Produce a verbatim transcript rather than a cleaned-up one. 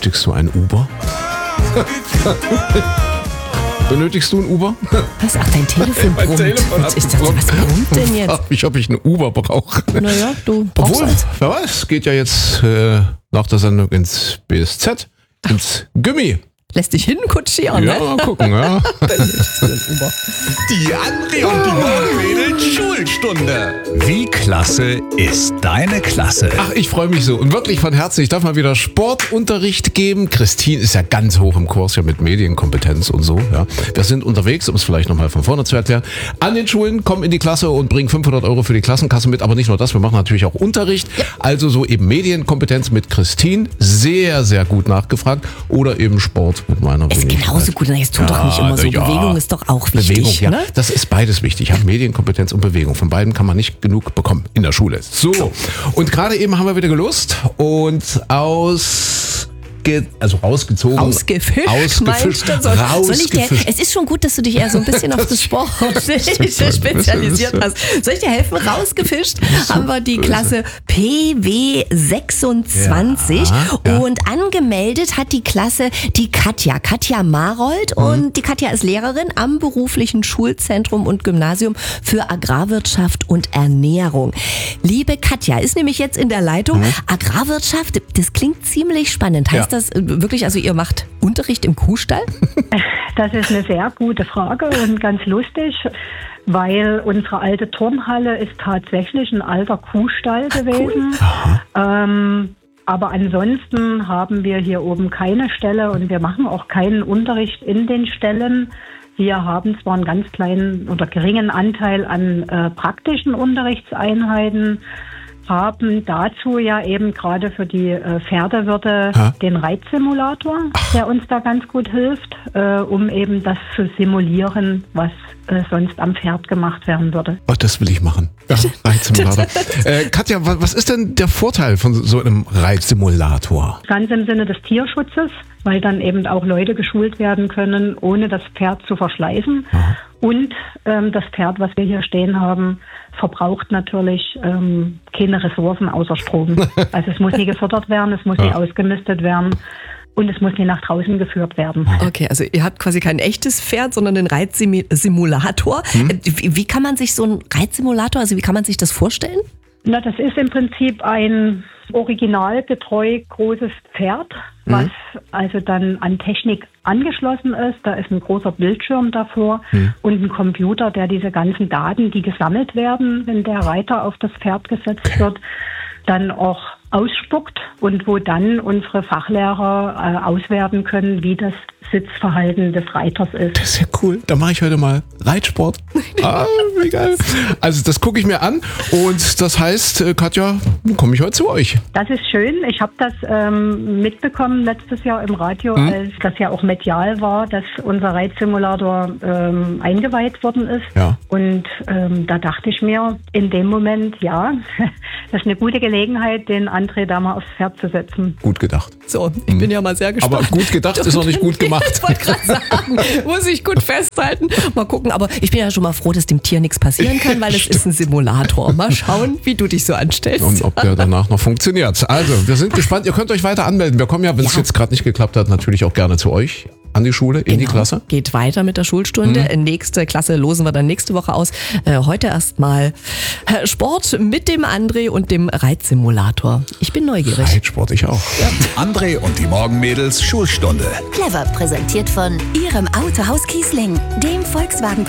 Benötigst du ein Uber? Benötigst du ein Uber? Was? Ach, dein Telefon Mein brummt. Telefon was, hat ist das, was brummt denn jetzt? Frag mich, ob ich ein Uber brauche. Naja, du brauchst Obwohl, eins. wer weiß, geht ja jetzt äh, nach der Sendung ins B S Z, ins Gummi. Lässt dich hinkutschieren, Ja, ne? mal gucken, ja. Die André und die Morgenmädels Schulstunde. Wie klasse ist deine Klasse? Ach, ich freue mich so und wirklich von Herzen. Ich darf mal wieder Sportunterricht geben. Christine ist ja ganz hoch im Kurs, ja mit Medienkompetenz und so. Ja. Wir sind unterwegs, um es vielleicht nochmal von vorne zu erklären, an den Schulen, kommen in die Klasse und bringen fünfhundert Euro für die Klassenkasse mit. Aber nicht nur das, wir machen natürlich auch Unterricht. Ja. Also so eben Medienkompetenz mit Christine. Sehr, sehr gut nachgefragt. Oder eben Sport mit meiner Ist Wenigkeit. genauso gut. Jetzt tu Ja, doch nicht immer so. ja. Bewegung ist doch auch wichtig. Bewegung, ja. Ne? Das ist beides wichtig. Ja, Medienkompetenz und Bewegung. Von beiden kann man nicht genug bekommen in der Schule. So. Und gerade eben haben wir wieder gelost und aus... Also rausgezogen. Ausgefischt, Ausgefischt. meinst du? Soll, soll ich dir, rausgefischt. es ist schon gut, dass du dich eher so ein bisschen auf das Sportliche spezialisiert hast. Soll ich dir helfen? Rausgefischt haben wir die Klasse P W sechsundzwanzig Ja, ja. und angemeldet hat die Klasse die Katja, Katja Marold, Mhm. und die Katja ist Lehrerin am beruflichen Schulzentrum und Gymnasium für Agrarwirtschaft und Ernährung. Liebe Katja, ist nämlich jetzt in der Leitung. Mhm. Agrarwirtschaft, das klingt ziemlich spannend. Heißt Ja. das wirklich, also ihr macht Unterricht im Kuhstall? Das ist eine sehr gute Frage und ganz lustig, weil unsere alte Turnhalle ist tatsächlich ein alter Kuhstall gewesen. Ähm, aber ansonsten haben wir hier oben keine Stelle und wir machen auch keinen Unterricht in den Ställen. Wir haben zwar einen ganz kleinen oder geringen Anteil an äh, praktischen Unterrichtseinheiten, haben dazu ja eben gerade für die äh, Pferdewirte Ha? den Reitsimulator, der uns da ganz gut hilft, äh, um eben das zu simulieren, was äh, sonst am Pferd gemacht werden würde. Oh, das will ich machen. Ja, Reitsimulator. äh, Katja, wa- was ist denn der Vorteil von so einem Reitsimulator? Ganz im Sinne des Tierschutzes, weil dann eben auch Leute geschult werden können, ohne das Pferd zu verschleißen. Und ähm, das Pferd, was wir hier stehen haben, verbraucht natürlich ähm, keine Ressourcen außer Strom. Also es muss nie gefüttert werden, es muss nie Ja. ausgemistet werden und es muss nie nach draußen geführt werden. Okay, also ihr habt quasi kein echtes Pferd, sondern den Reitsimulator. Hm? Wie, wie kann man sich so einen Reitsimulator, also wie kann man sich das vorstellen? Na, das ist im Prinzip ein originalgetreu großes Pferd, was also dann an Technik angeschlossen ist. Da ist ein großer Bildschirm davor und ein Computer, der diese ganzen Daten, die gesammelt werden, wenn der Reiter auf das Pferd gesetzt wird, dann auch ausspuckt und wo dann unsere Fachlehrer äh, auswerten können, wie das Sitzverhalten des Reiters ist. Das ist ja cool. Da mache ich heute mal Reitsport. Ah, wie geil. Also das gucke ich mir an und das heißt, äh, Katja, komme ich heute zu euch. Das ist schön. Ich habe das ähm, mitbekommen letztes Jahr im Radio, Mhm. als das ja auch medial war, dass unser Reitsimulator ähm, eingeweiht worden ist. Ja. Und ähm, da dachte ich mir in dem Moment, ja, das ist eine gute Gelegenheit, den André da mal aufs Pferd zu setzen. Gut gedacht. So, ich bin ja mal sehr gespannt. Aber gut gedacht ist noch nicht gut gemacht. Ich wollte gerade sagen, muss ich gut festhalten. Mal gucken, aber ich bin ja schon mal froh, dass dem Tier nichts passieren kann, weil es ist ein Simulator. Mal schauen, wie du dich so anstellst. Und ob der danach noch funktioniert. Also, wir sind gespannt. Ihr könnt euch weiter anmelden. Wir kommen ja, wenn es Ja. jetzt gerade nicht geklappt hat, natürlich auch gerne zu euch an die Schule, in die Genau. Klasse. Geht weiter mit der Schulstunde. Nächste Klasse losen wir dann nächste Woche aus. Äh, heute erstmal äh, Sport mit dem André und dem Reitsimulator. Ich bin neugierig. Reitsport, ich auch. André und die Morgenmädels Schulstunde. Clever präsentiert von Ihrem Autohaus Kiesling, dem Volkswagen